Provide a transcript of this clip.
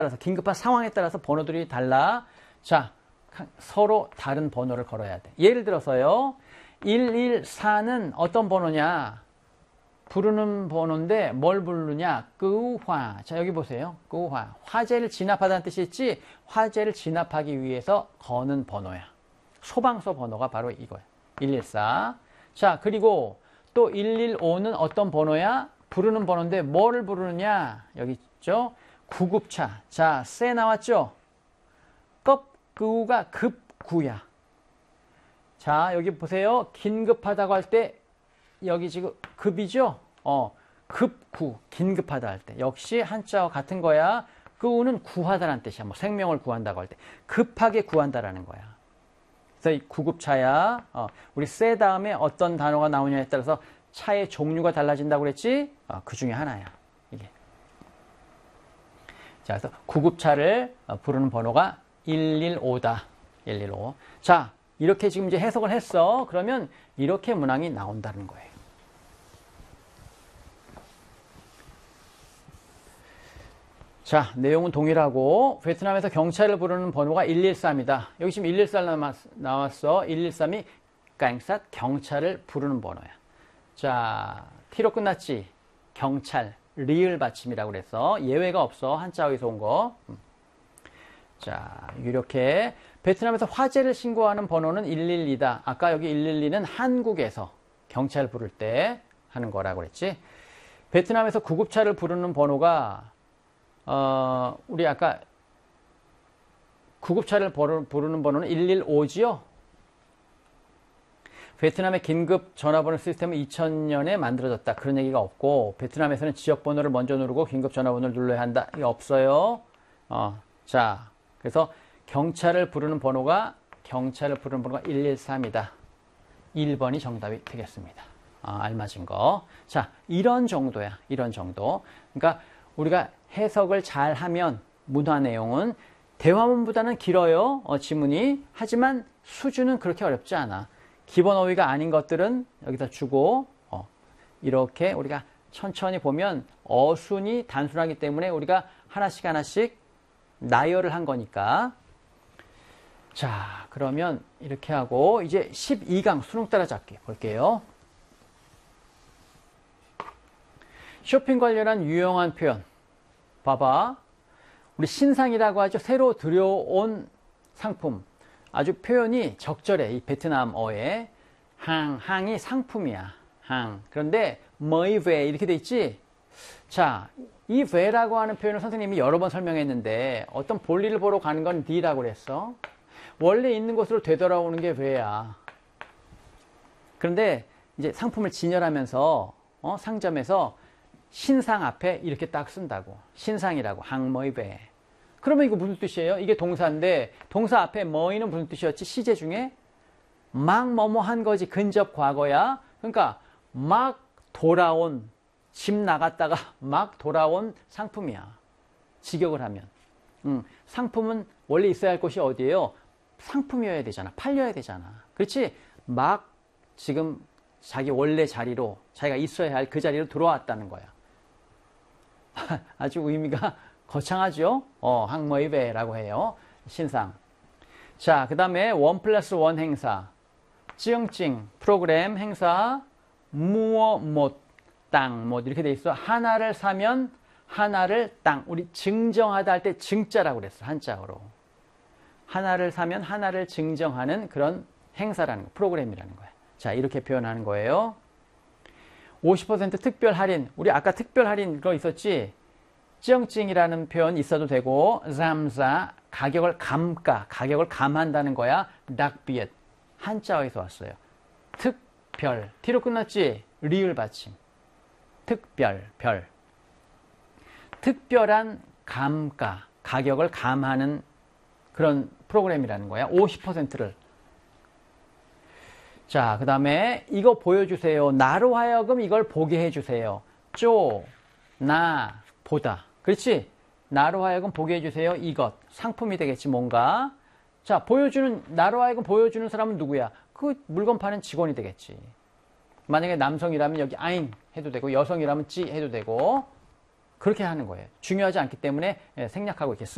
따라서 긴급한 상황에 따라서 번호들이 달라. 자, 서로 다른 번호를 걸어야 돼. 예를 들어서요. 114는 어떤 번호냐? 부르는 번호인데 뭘 부르냐? 끄화. 자, 여기 보세요. 끄화. 화재를 진압하다는 뜻이 있지? 화재를 진압하기 위해서 거는 번호야. 소방서 번호가 바로 이거야. 114. 자, 그리고 또 115는 어떤 번호야? 부르는 번호인데 뭐를 부르느냐? 여기 있죠? 구급차. 자, 세 나왔죠? 급구가 급구야. 자, 여기 보세요. 긴급하다고 할 때 여기 지금 급이죠? 급구. 긴급하다 할 때. 역시 한자와 같은 거야. 구는 구하다라는 뜻이야. 뭐 생명을 구한다고 할 때. 급하게 구한다라는 거야. 그래서 이 구급차야. 우리 세 다음에 어떤 단어가 나오냐에 따라서 차의 종류가 달라진다고 그랬지? 그 중에 하나야. 이게. 자, 그래서 구급차를 부르는 번호가 115다. 115. 자, 이렇게 지금 이제 해석을 했어. 그러면 이렇게 문항이 나온다는 거예요. 자, 내용은 동일하고 베트남에서 경찰을 부르는 번호가 113이다. 여기 지금 113 나왔어. 113이 깡삿 경찰을 부르는 번호야. 자, T로 끝났지? 경찰, 리을 받침이라고 그래서 예외가 없어. 한자어에서 온 거. 자, 이렇게 베트남에서 화재를 신고하는 번호는 112다. 아까 여기 112는 한국에서 경찰 부를 때 하는 거라고 그랬지. 베트남에서 구급차를 부르는 번호가 우리 아까 구급차를 부르는 번호는 115지요. 베트남의 긴급 전화번호 시스템은 2000년에 만들어졌다. 그런 얘기가 없고 베트남에서는 지역번호를 먼저 누르고 긴급 전화번호를 눌러야 한다. 이게 없어요. 자, 그래서 경찰을 부르는 번호가 113이다. 1번이 정답이 되겠습니다. 알맞은 거. 자, 이런 정도야. 이런 정도. 그러니까 우리가 해석을 잘 하면 문화 내용은 대화문보다는 길어요. 지문이. 하지만 수준은 그렇게 어렵지 않아. 기본 어휘가 아닌 것들은 여기다 주고 이렇게 우리가 천천히 보면 어순이 단순하기 때문에 우리가 하나씩 하나씩 나열을 한 거니까. 자, 그러면 이렇게 하고 이제 12강 수능 따라잡기 볼게요. 쇼핑 관련한 유용한 표현. 봐봐. 우리 신상이라고 하죠. 새로 들여온 상품. 아주 표현이 적절해. 이 베트남어에. 항이 상품이야. 항. 그런데 머이 웨 이렇게 돼 있지? 자, 이 웨라고 하는 표현을 선생님이 여러 번 설명했는데 어떤 볼일을 보러 가는 건 D라고 그랬어. 원래 있는 곳으로 되돌아오는 게 웨야. 그런데 이제 상품을 진열하면서 상점에서 신상 앞에 이렇게 딱 쓴다고. 신상이라고. 항머이 웨. 그러면 이거 무슨 뜻이에요? 이게 동사인데 동사 앞에 머이는 무슨 뜻이었지? 시제 중에 막 뭐뭐 한 거지. 근접 과거야. 그러니까 막 돌아온, 집 나갔다가 막 돌아온 상품이야. 직역을 하면. 상품은 원래 있어야 할 곳이 어디예요? 상품이어야 되잖아. 팔려야 되잖아. 그렇지? 막 지금 자기 원래 자리로 자기가 있어야 할 그 자리로 들어왔다는 거야. 아주 의미가 거창하죠? 항머이베라고 해요. 신상. 자, 그 다음에 1+1 행사. 찡찡, 프로그램, 행사, 무어, 못, 땅, 못 이렇게 돼 있어. 하나를 사면 하나를 땅. 우리 증정하다 할 때 증자라고 그랬어. 한자어로. 하나를 사면 하나를 증정하는 그런 행사라는 거, 프로그램이라는 거야. 자, 이렇게 표현하는 거예요. 50% 특별 할인. 우리 아까 특별 할인 그거 있었지? 찡찡이라는 표현 있어도 되고, 잠사, 가격을 감가, 가격을 감한다는 거야. 닥비엣. 한자어에서 왔어요. 특별. T로 끝났지? 리을 받침. 특별, 별. 특별한 감가, 가격을 감하는 그런 프로그램이라는 거야. 50%를. 자, 그 다음에 이거 보여주세요. 나로 하여금 이걸 보게 해주세요. 쪼, 나, 보다. 그렇지? 나로 하여금 보게 해주세요. 이것. 상품이 되겠지, 뭔가. 자, 나로 하여금 보여주는 사람은 누구야? 그 물건 파는 직원이 되겠지. 만약에 남성이라면 여기 아인 해도 되고, 여성이라면 찌 해도 되고, 그렇게 하는 거예요. 중요하지 않기 때문에 생략하고 이렇게